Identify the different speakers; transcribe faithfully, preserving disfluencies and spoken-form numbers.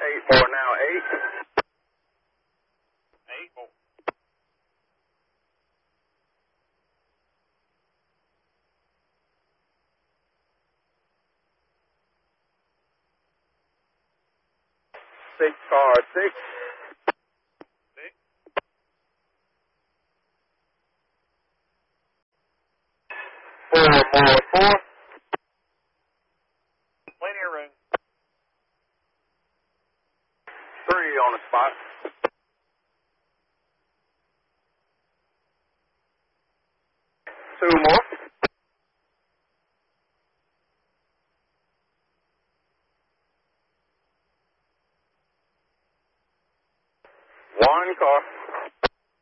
Speaker 1: eight more now. Eight.
Speaker 2: Eight more.
Speaker 1: Six car six.
Speaker 2: Six.
Speaker 1: Four more four.
Speaker 2: Plenty of room.
Speaker 1: Three on the spot. Two more.